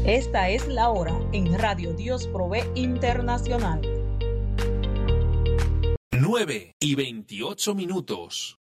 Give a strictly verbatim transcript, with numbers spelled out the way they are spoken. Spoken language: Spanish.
Esta es la hora en Radio Dios Provee Internacional. nueve y veintiocho minutos.